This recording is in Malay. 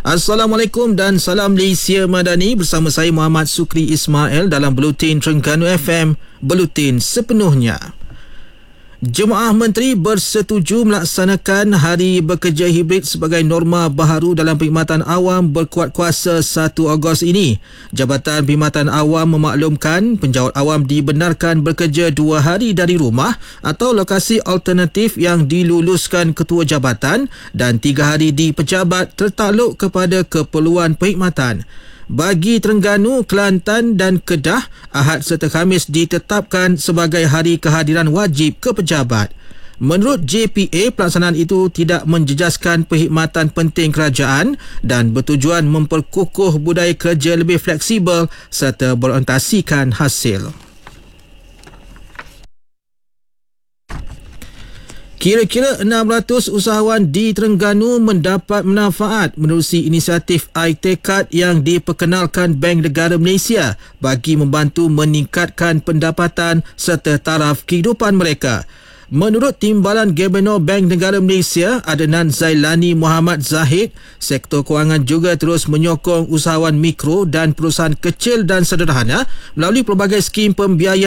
Assalamualaikum dan salam Malaysia Madani. Bersama saya Muhammad Sukri Ismail dalam Buletin Terengganu FM, Buletin sepenuhnya. Jemaah Menteri bersetuju melaksanakan Hari Bekerja Hibrid sebagai norma baharu dalam Perkhidmatan Awam berkuat kuasa 1 Ogos ini. Jabatan Perkhidmatan Awam memaklumkan penjawat awam dibenarkan bekerja 2 hari dari rumah atau lokasi alternatif yang diluluskan Ketua Jabatan dan 3 hari di pejabat tertakluk kepada keperluan perkhidmatan. Bagi Terengganu, Kelantan dan Kedah, Ahad serta Khamis ditetapkan sebagai hari kehadiran wajib ke pejabat. Menurut JPA, pelaksanaan itu tidak menjejaskan perkhidmatan penting kerajaan dan bertujuan memperkukuh budaya kerja lebih fleksibel serta berorientasikan hasil. Kira-kira 600 usahawan di Terengganu mendapat manfaat menerusi inisiatif iTekad yang diperkenalkan Bank Negara Malaysia bagi membantu meningkatkan pendapatan serta taraf kehidupan mereka. Menurut Timbalan Gubernur Bank Negara Malaysia, Adnan Zailani Muhammad Zahid, sektor kewangan juga terus menyokong usahawan mikro dan perusahaan kecil dan sederhana melalui pelbagai skim pembiayaan